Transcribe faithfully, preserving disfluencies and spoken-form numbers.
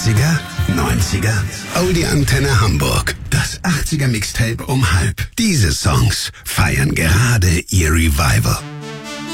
achtziger, neunziger, Oldie Antenne Hamburg. Das achtziger Mixtape um halb. Diese Songs feiern gerade ihr Revival.